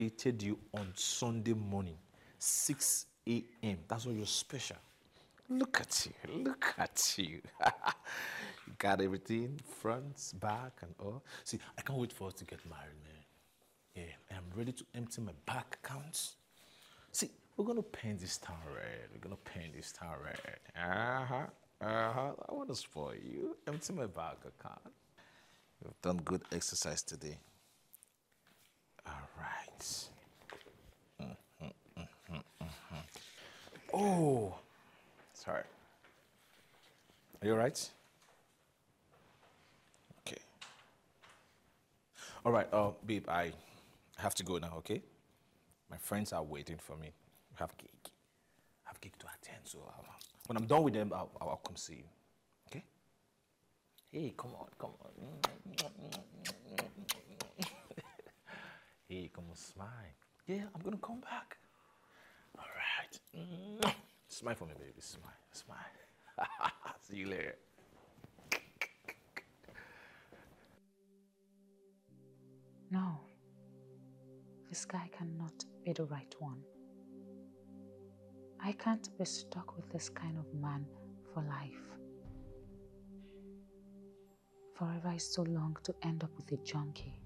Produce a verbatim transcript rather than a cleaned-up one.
Created you on Sunday morning, six a m That's why you're special. Look at you. Look at you. You got everything, front, back, and all. See, I can't wait for us to get married, man. Yeah, I'm ready to empty my bank accounts. See, we're gonna paint this town red. We're gonna paint this town red. Uh-huh. Uh-huh. I wanna spoil you. Empty my bank account. You've done good exercise today. All right. Oh, sorry. Are you all right? Okay. All right, uh, babe, I have to go now, okay? My friends are waiting for me. We have cake. I have cake to attend, so I'll, when I'm done with them, I'll, I'll come see you, okay? Hey, come on, come on. Hey, come on, smile. Yeah, I'm gonna come back. All right. Smile for me, baby. Smile, smile. See you later. No, this guy cannot be the right one. I can't be stuck with this kind of man for life. Forever is so long to end up with a junkie.